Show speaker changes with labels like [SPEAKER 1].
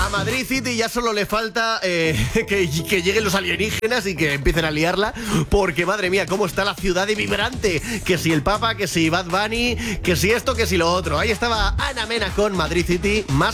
[SPEAKER 1] A Madrid City ya solo le falta que lleguen los alienígenas y que empiecen a liarla, porque madre mía, cómo está la ciudad de vibrante. Que si el Papa, que si Bad Bunny, que si esto, que si lo otro. Ahí estaba Ana Mena con Madrid City, más